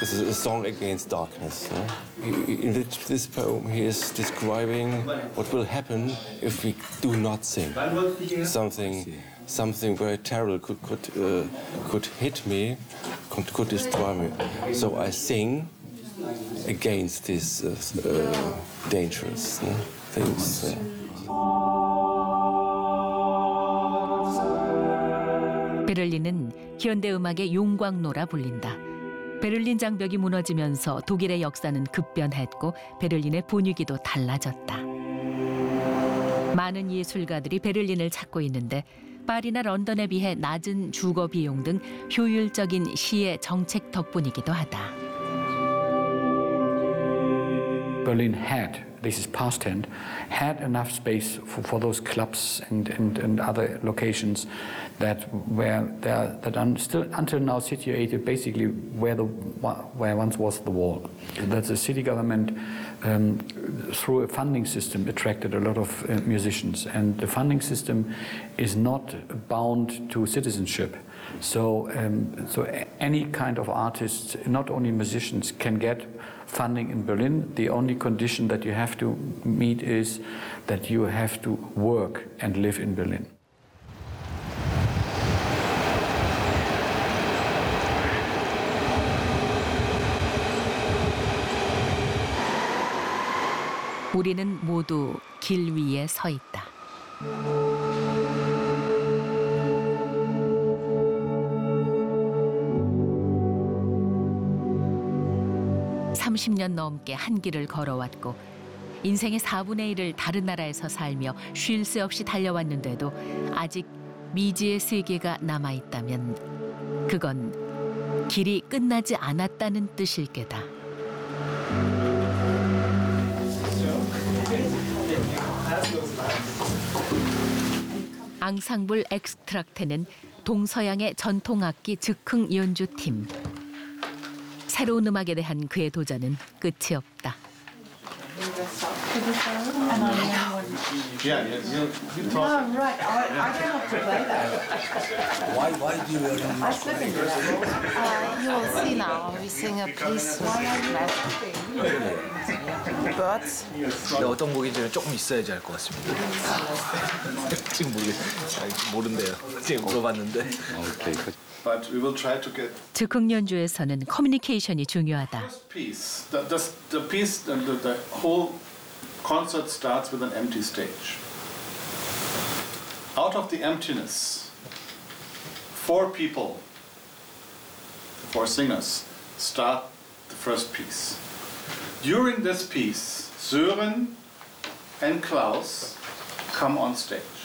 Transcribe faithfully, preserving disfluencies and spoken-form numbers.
this is a song against darkness. In this poem, he is describing what will happen if we do not sing. Something, something very terrible could could uh, could hit me, could, could destroy me. So I sing against these uh, uh, dangerous uh, things. Uh. 베를린은 현대 음악의 용광로라 불린다. 베를린 장벽이 무너지면서 독일의 역사는 급변했고 베를린의 분위기도 달라졌다. 많은 예술가들이 베를린을 찾고 있는데 파리나 런던에 비해 낮은 주거 비용 등 효율적인 시의 정책 덕분이기도 하다. Berlin had, this is past tense, had enough space for, for those clubs and, and, and other locations that were there, that are still until now situated basically where the where once was the wall. That the city government um, through a funding system attracted a lot of uh, musicians, and the funding system is not bound to citizenship. So, um, so any kind of artists, not only musicians, can get funding in Berlin. The only condition that you have to meet is that you have to work and live in Berlin. 우리는 모두 길 위에 서 있다. 삼십 년 넘게 한 길을 걸어왔고 인생의 사분의 일을 다른 나라에서 살며 쉴 새 없이 달려왔는데도 아직 미지의 세계가 남아있다면 그건 길이 끝나지 않았다는 뜻일 게다. 앙상블 엑스트락테는 동서양의 전통악기 즉흥 연주팀. 새로운 음악에 대한 그의 도전은 끝이 없다. Yeah, yeah, you, you talk. Oh, right. I, I don't have to play that. Why, why do you learn? I slip into that. Uh, you will see now. We sing a piece with birds. 근데 어떤 곡인지는 조금 있어야지 알 것 같습니다. 지금 모르겠, 모른대요. 지금 물어봤는데. Okay. But we will try to get. 즉흥 연주에서는 커뮤니케이션이 중요하다. First piece, the, the, the piece, the, the, the whole concert starts with an empty stage. Out of the emptiness, four people, four singers, start the first piece. During this piece, Sören and Klaus come on stage.